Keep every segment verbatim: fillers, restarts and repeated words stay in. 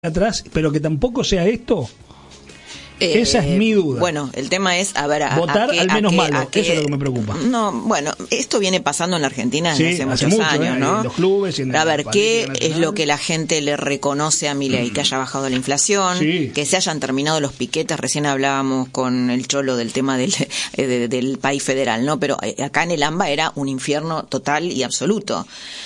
atrás, pero que tampoco sea esto. Eh, Esa es mi duda. Bueno, el tema es, a ver, a, votar a qué, al menos a qué, malo, a qué, eso es lo que me preocupa. No, bueno, esto viene pasando en la Argentina desde sí, hace muchos hace mucho, años, eh, ¿no? En los clubes y en a ver, ¿qué nacional? es lo que la gente le reconoce a Milei? Mm. Que haya bajado la inflación, sí. Que se hayan terminado los piquetes. Recién hablábamos con el Cholo del tema del, eh, de, del país federal, ¿no? Pero acá en el AMBA era un infierno total y absoluto.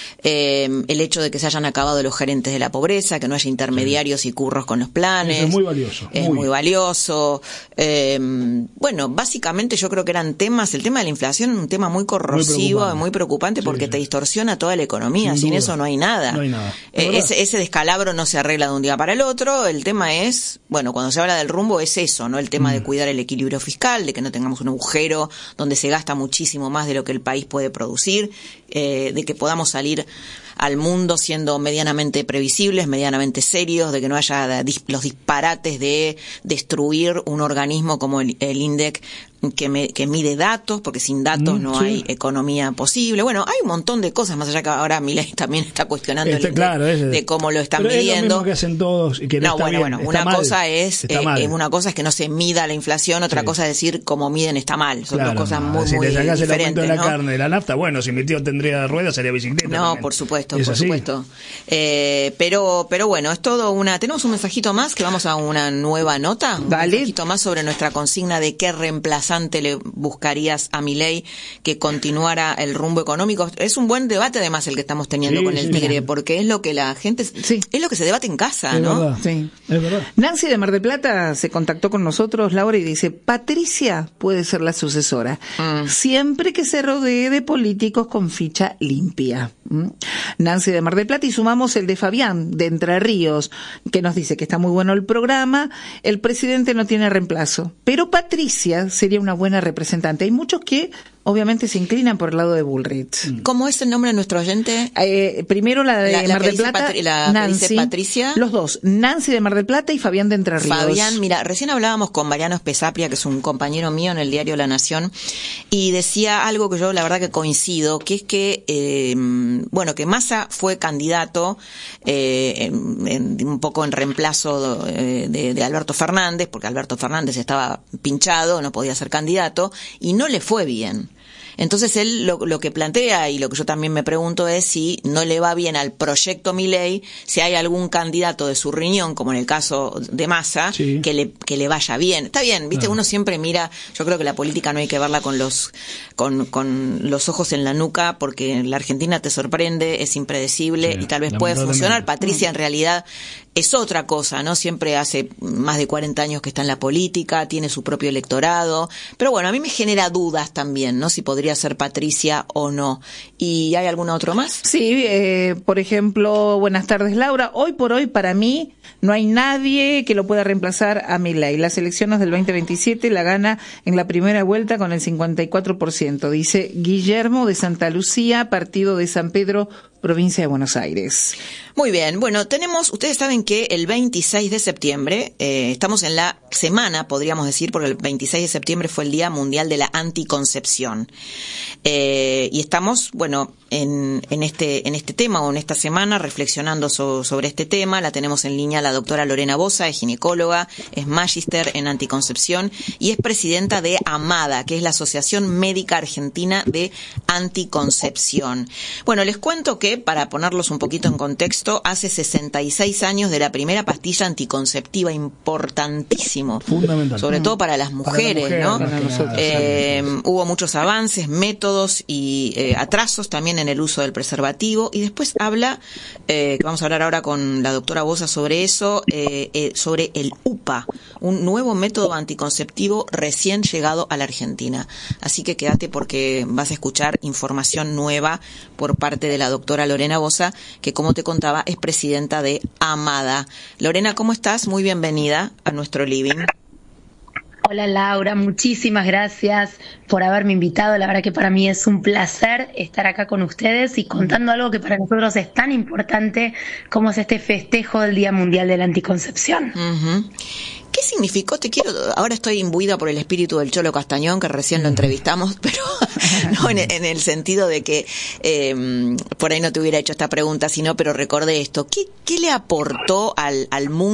Eh, el hecho de que se hayan acabado los gerentes de la pobreza, que no haya intermediarios sí. y curros con los planes. Eso es muy valioso. Es muy, muy valioso. Eh, bueno, básicamente yo creo que eran temas, el tema de la inflación es un tema muy corrosivo, muy preocupante, muy preocupante porque sí, sí. te distorsiona toda la economía. Sin, Sin eso no hay nada. No hay nada. Eh, ese, ese descalabro no se arregla de un día para el otro. El tema es, bueno, cuando se habla del rumbo es eso, ¿no? El tema mm. de cuidar el equilibrio fiscal, de que no tengamos un agujero donde se gasta muchísimo más de lo que el país puede producir, eh, de que podamos salir al mundo siendo medianamente previsibles, medianamente serios, de que no haya dis- los disparates de destruir un organismo como el, el INDEC que, me, que mide datos, porque sin datos mm, no sí. hay economía posible. Bueno, hay un montón de cosas, más allá que ahora Milei también está cuestionando está, el INDEC claro, es, de cómo lo están pero midiendo. Es lo mismo que hacen todos y que no, no está bueno, bien, bueno, está una mal, cosa es, eh, eh, una cosa es que no se mida la inflación, otra sí. cosa es decir cómo miden está mal. Son claro, dos cosas no, muy, si muy te sacas diferentes, el aumento de la ¿no? carne y la nafta, bueno, si mi tío tendría ruedas sería bicicleta. No, también. por supuesto, es por así. supuesto. Eh, pero, pero bueno, es todo una. Tenemos un mensajito más que vamos a una nueva nota. Un Dale. mensajito más sobre nuestra consigna de qué reemplazante le buscarías a Milei que continuara el rumbo económico. Es un buen debate además el que estamos teniendo sí, con el sí, Tigre, mira. Porque es lo que la gente, sí. es lo que se debate en casa, es ¿no? Verdad. Sí, es verdad. Nancy de Mar del Plata se contactó con nosotros, Laura, y dice, Patricia puede ser la sucesora, mm. siempre que se rodee de políticos con ficha limpia. ¿Mm? Nancy de Mar del Plata, y sumamos el de Fabián, de Entre Ríos, que nos dice que está muy bueno el programa, el presidente no tiene reemplazo, pero Patricia sería una buena representante. Hay muchos que obviamente se inclinan por el lado de Bullrich. ¿Cómo es el nombre de nuestro oyente? Eh, primero la de la, la Mar del Plata, Patri- la Nancy, dice Patricia. Los dos, Nancy de Mar del Plata y Fabián de Entre Ríos. Fabián, mira, recién hablábamos con Mariano Espesapria, que es un compañero mío en el diario La Nación, y decía algo que yo la verdad que coincido, que es que, eh, bueno, que Massa fue candidato eh, en, en, un poco en reemplazo de, de, de Alberto Fernández, porque Alberto Fernández estaba pinchado, no podía ser candidato, y no le fue bien. Entonces él lo, lo que plantea y lo que yo también me pregunto es si no le va bien al proyecto Milei, si hay algún candidato de su riñón, como en el caso de Massa, sí. que le que le vaya bien. Está bien, viste, claro. Uno siempre mira, yo creo que la política no hay que verla con los con con los ojos en la nuca, porque la Argentina te sorprende, es impredecible sí, y tal vez puede funcionar. Patricia en realidad es otra cosa, ¿no? Siempre hace más de cuarenta años que está en la política, tiene su propio electorado, pero bueno, a mí me genera dudas también, ¿no? Si podría ser Patricia o no. ¿Y hay alguno otro más? Sí, eh, por ejemplo, buenas tardes, Laura. Hoy por hoy, para mí, no hay nadie que lo pueda reemplazar a Milei. Las elecciones del veinte veintisiete la gana en la primera vuelta con el cincuenta y cuatro por ciento, dice Guillermo de Santa Lucía, partido de San Pedro, provincia de Buenos Aires. Muy bien, bueno, tenemos, ustedes saben que el veintiséis de septiembre, eh, estamos en la semana, podríamos decir, porque el veintiséis de septiembre fue el Día Mundial de la Anticoncepción. Eh, y estamos, bueno, en, en este, en este tema o en esta semana reflexionando so, sobre este tema. La tenemos en línea la doctora Lorena Bosa, es ginecóloga, es magíster en anticoncepción y es presidenta de AMADA, que es la Asociación Médica Argentina de Anticoncepción. Bueno, les cuento que, para ponerlos un poquito en contexto, hace sesenta y seis años de la primera pastilla anticonceptiva, importantísimo. Fundamental. Sobre todo para las mujeres, para la mujer, ¿no? Para nosotros, eh, hubo muchos avances, métodos y eh, atrasos también en el uso del preservativo. Y después habla, eh, que vamos a hablar ahora con la doctora Bosa sobre eso, eh, eh, sobre el U P A, un nuevo método anticonceptivo recién llegado a la Argentina. Así que quédate porque vas a escuchar información nueva por parte de la doctora Lorena Bosa, que como te contaba es presidenta de AMADA. Lorena, ¿cómo estás? Muy bienvenida a nuestro living. Hola Laura, muchísimas gracias por haberme invitado. La verdad que para mí es un placer estar acá con ustedes y contando algo que para nosotros es tan importante como es este festejo del Día Mundial de la Anticoncepción. Uh-huh. ¿Qué significó? Te quiero, ahora estoy imbuida por el espíritu del Cholo Castañón, que recién lo entrevistamos, pero no en, en el sentido de que eh, por ahí no te hubiera hecho esta pregunta, sino, pero recordé esto. ¿Qué, qué le aportó al, al mundo